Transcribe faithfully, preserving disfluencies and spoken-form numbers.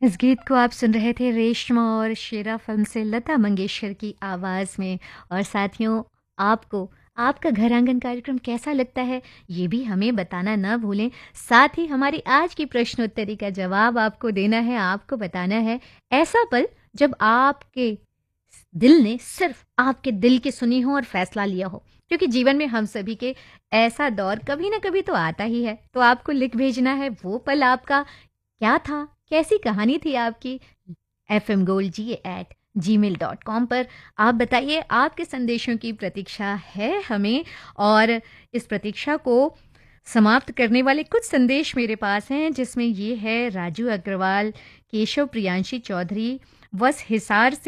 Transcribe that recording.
इस गीत को आप सुन रहे थे रेशमा और शेरा फिल्म से लता मंगेशकर की आवाज़ में। और साथियों, आपको आपका घर आंगन कार्यक्रम कैसा लगता है ये भी हमें बताना ना भूलें। साथ ही हमारी आज की प्रश्नोत्तरी का जवाब आपको देना है, आपको बताना है ऐसा पल जब आपके दिल ने सिर्फ आपके दिल की सुनी हो और फैसला लिया हो। क्योंकि जीवन में हम सभी के ऐसा दौर कभी ना कभी तो आता ही है। तो आपको लिख भेजना है वो पल आपका क्या था, कैसी कहानी थी आपकी। एफ एम गोल्ड जी एट जी मेल डॉट कॉम पर आप बताइए। आपके संदेशों की प्रतीक्षा है हमें। और इस प्रतीक्षा को समाप्त करने वाले कुछ संदेश मेरे पास हैं, जिसमें ये है राजू अग्रवाल, केशव प्रियांशी चौधरी, वस हिसार से